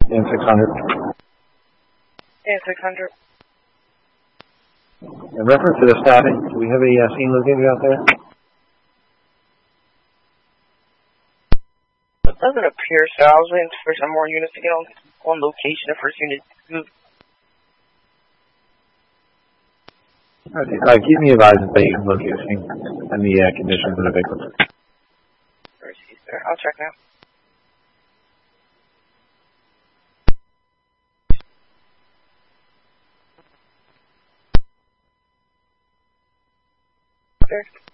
Dan 600. Dan 600. In reference to the staffing, do we have a scene located out there? It doesn't appear so. I was waiting for some more units to get on location. The first unit moved. Okay, keep me advised of the location and the conditions of the victims. I'll check now. There.